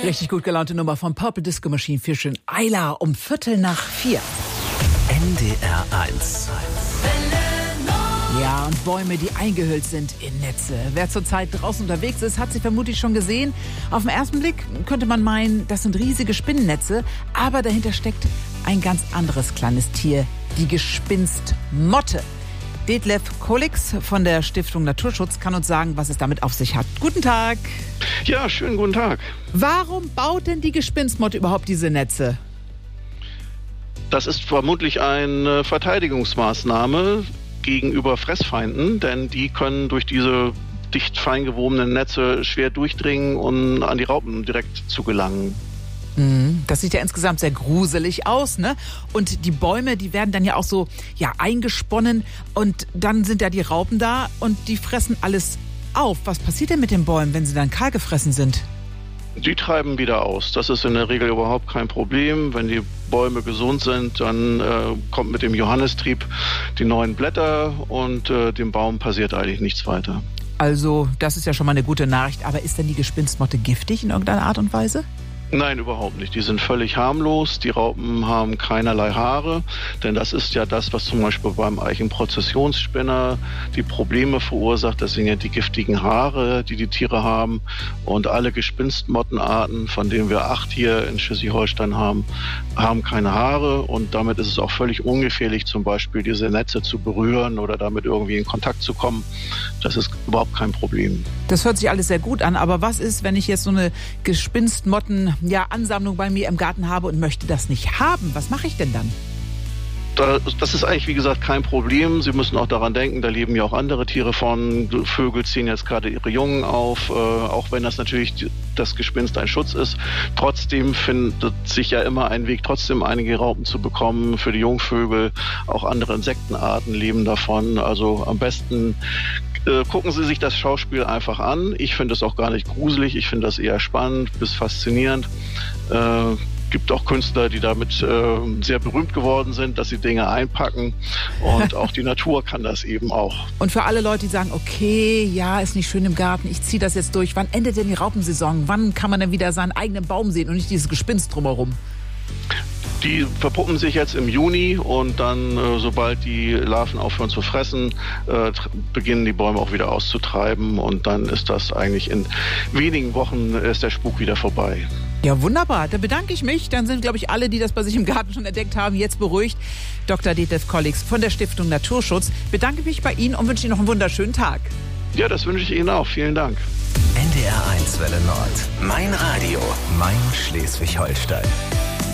Richtig gut gelaunte Nummer von Purple Disco Machine Featuring Ayla um 3:45. NDR 1. Ja, und Bäume, die eingehüllt sind in Netze. Wer zurzeit draußen unterwegs ist, hat sie vermutlich schon gesehen. Auf den ersten Blick könnte man meinen, das sind riesige Spinnennetze. Aber dahinter steckt ein ganz anderes kleines Tier, die Gespinstmotte. Detlef Kolix von der Stiftung Naturschutz kann uns sagen, was es damit auf sich hat. Guten Tag. Ja, schönen guten Tag. Warum baut denn die Gespinstmotte überhaupt diese Netze? Das ist vermutlich eine Verteidigungsmaßnahme gegenüber Fressfeinden, denn die können durch diese dicht fein gewobenen Netze schwer durchdringen und an die Raupen direkt zu gelangen. Das sieht ja insgesamt sehr gruselig aus, ne? Und die Bäume, die werden dann ja auch so eingesponnen und dann sind ja die Raupen da und die fressen alles auf. Was passiert denn mit den Bäumen, wenn sie dann kahl gefressen sind? Die treiben wieder aus. Das ist in der Regel überhaupt kein Problem. Wenn die Bäume gesund sind, dann kommt mit dem Johannistrieb die neuen Blätter und dem Baum passiert eigentlich nichts weiter. Also, das ist ja schon mal eine gute Nachricht. Aber ist denn die Gespinstmotte giftig in irgendeiner Art und Weise? Nein, überhaupt nicht. Die sind völlig harmlos. Die Raupen haben keinerlei Haare, denn das ist ja das, was zum Beispiel beim Eichenprozessionsspinner die Probleme verursacht. Das sind ja die giftigen Haare, die die Tiere haben. Und alle Gespinstmottenarten, von denen wir 8 hier in Schleswig-Holstein haben, haben keine Haare. Und damit ist es auch völlig ungefährlich, zum Beispiel diese Netze zu berühren oder damit irgendwie in Kontakt zu kommen. Das ist überhaupt kein Problem. Das hört sich alles sehr gut an. Aber was ist, wenn ich jetzt so eine Ansammlung bei mir im Garten habe und möchte das nicht haben? Was mache ich denn dann? Das ist eigentlich, wie gesagt, kein Problem. Sie müssen auch daran denken, da leben ja auch andere Tiere von. Vögel ziehen jetzt gerade ihre Jungen auf, auch wenn das natürlich das Gespinst ein Schutz ist. Trotzdem findet sich ja immer ein Weg, trotzdem einige Raupen zu bekommen für die Jungvögel. Auch andere Insektenarten leben davon. Also am besten gucken Sie sich das Schauspiel einfach an. Ich finde es auch gar nicht gruselig. Ich finde das eher spannend bis faszinierend. Gibt auch Künstler, die damit sehr berühmt geworden sind, dass sie Dinge einpacken. Und auch die Natur kann das eben auch. Und für alle Leute, die sagen, okay, ja, ist nicht schön im Garten, ich ziehe das jetzt durch. Wann endet denn die Raupensaison? Wann kann man denn wieder seinen eigenen Baum sehen und nicht dieses Gespinst drumherum? Die verpuppen sich jetzt im Juni und dann, sobald die Larven aufhören zu fressen, beginnen die Bäume auch wieder auszutreiben und dann ist das eigentlich in wenigen Wochen ist der Spuk wieder vorbei. Ja, wunderbar. Da bedanke ich mich. Dann sind, glaube ich, alle, die das bei sich im Garten schon entdeckt haben, jetzt beruhigt. Dr. Detlef Kolix von der Stiftung Naturschutz. Bedanke mich bei Ihnen und wünsche Ihnen noch einen wunderschönen Tag. Ja, das wünsche ich Ihnen auch. Vielen Dank. NDR 1 Welle Nord. Mein Radio. Mein Schleswig-Holstein.